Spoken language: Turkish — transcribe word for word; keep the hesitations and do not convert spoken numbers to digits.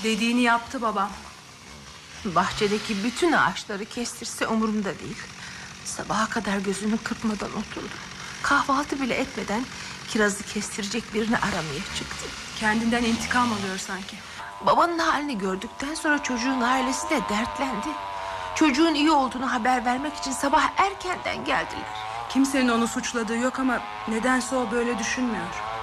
Dediğini yaptı babam. Bahçedeki bütün ağaçları kestirse umurumda değil. Sabaha kadar gözünü kırpmadan oturdu. Kahvaltı bile etmeden kirazı kestirecek birini aramaya çıktı. Kendinden intikam alıyor sanki. Babanın halini gördükten sonra çocuğun ailesi de dertlendi. Çocuğun iyi olduğunu haber vermek için sabah erkenden geldiler. Kimsenin onu suçladığı yok ama nedense o böyle düşünmüyor.